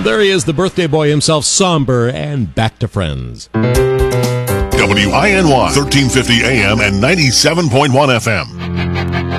there he is, the birthday boy himself, somber and back to friends. WINY 1350 AM and 97.1 FM.